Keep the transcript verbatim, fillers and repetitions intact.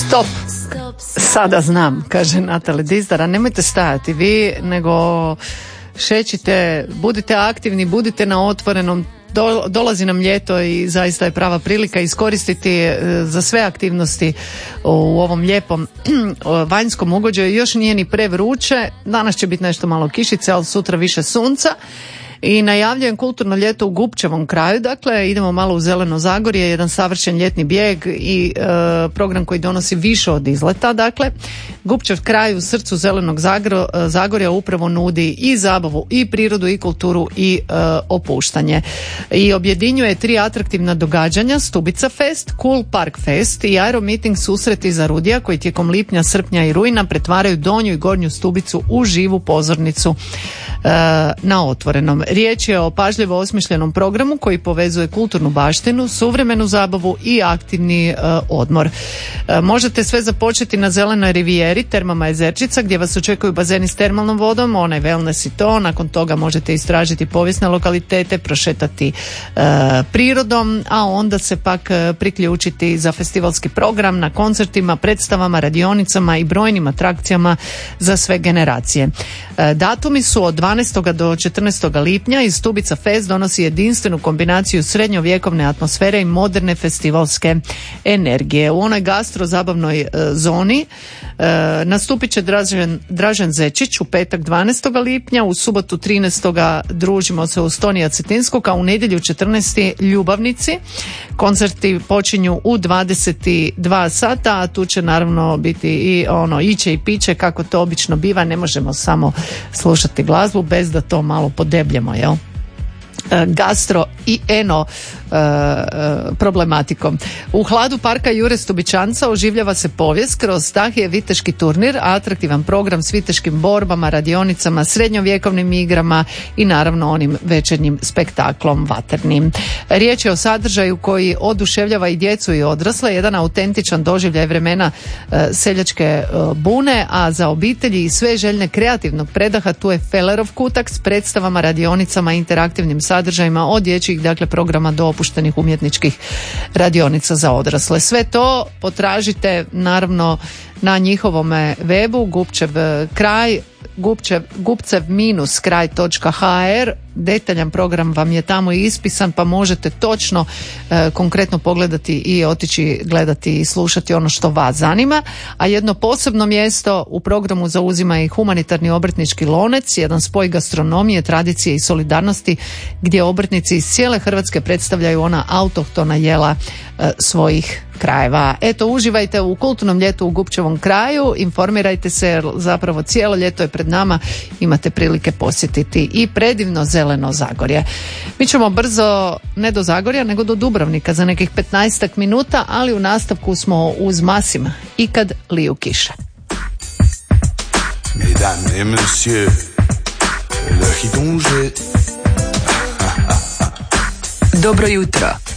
Stop, sada znam, kaže Natali Dizdara, nemojte stajati vi, nego šećite, budite aktivni, budite na otvorenom. Do, dolazi nam ljeto i zaista je prava prilika iskoristiti za sve aktivnosti u ovom lijepom vanjskom ugođaju. Još nije ni prevruće, danas će biti nešto malo kišice, ali sutra više sunca. I najavljujem kulturno ljeto u Gupčevom kraju, dakle idemo malo u Zeleno Zagorje, jedan savršen ljetni bijeg i e, program koji donosi više od izleta. Dakle, Gupčev kraj u srcu Zelenog Zagro, Zagorja upravo nudi i zabavu, i prirodu, i kulturu, i e, opuštanje. I objedinjuje tri atraktivna događanja: Stubica Fest, Cool Park Fest i Aero Meeting susreti za Rudija, koji tijekom lipnja, srpnja i rujna pretvaraju Donju i Gornju Stubicu u živu pozornicu e, na otvorenom. Riječ je o pažljivo osmišljenom programu koji povezuje kulturnu baštinu, suvremenu zabavu i aktivni e, odmor. E, možete sve započeti na Zelenoj rivijeri, termama Jezerčica, gdje vas očekuju bazeni s termalnom vodom, onaj wellness i to. Nakon toga možete istražiti povijesne lokalitete, prošetati e, prirodom, a onda se pak e, priključiti za festivalski program na koncertima, predstavama, radionicama i brojnim atrakcijama za sve generacije. E, datumi su od dvanaestog do četrnaestog lipnja i Stubica Fest donosi jedinstvenu kombinaciju srednjovjekovne atmosfere i moderne festivalske energije. U onoj gastro-zabavnoj e, zoni e, nastupit će Dražen, Dražen Zečić u petak dvanaestog lipnja, u subotu trinaestog družimo se u Stonija Cetinskog, a u nedjelju četrnaestog Ljubavnici. Koncerti počinju u dvadeset dva sata, a tu će naravno biti i ono iće i piće, kako to obično biva, ne možemo samo slušati glazbu bez da to malo podebljemo, jel? Gastro i eno e, problematikom. U hladu parka Jure Stubičanca oživljava se povijest kroz Tahije viteški turnir, atraktivan program s viteškim borbama, radionicama, srednjovjekovnim igrama i naravno onim večernjim spektaklom vaternim. Riječ je o sadržaju koji oduševljava i djecu i odrasle, jedan autentičan doživljaj vremena e, seljačke e, bune, a za obitelji i sve željne kreativnog predaha tu je Fellerov kutak s predstavama, radionicama i interaktivnim sadržajima od dječjih, dakle, programa do opuštenih umjetničkih radionica za odrasle. Sve to potražite naravno na njihovome webu Gupčev kraj, Gupčev, gupcev kraj točka ha er. Detaljan program vam je tamo ispisan, pa možete točno e, konkretno pogledati i otići gledati i slušati ono što vas zanima. A jedno posebno mjesto u programu zauzima i humanitarni obrtnički lonec, jedan spoj gastronomije, tradicije i solidarnosti, gdje obrtnici iz cijele Hrvatske predstavljaju ona autohtona jela e, svojih krajeva. Eto, uživajte u kulturnom ljetu u Gupčevom kraju, informirajte se jer zapravo cijelo ljeto je pred nama, imate prilike posjetiti i predivno Zeleno Zagorje. Mi ćemo brzo, ne do Zagorja, nego do Dubrovnika za nekih petnaestak minuta, ali u nastavku smo uz Masim I kad liju kiše. Mesdames et messieurs, le hidonže. Dobro jutro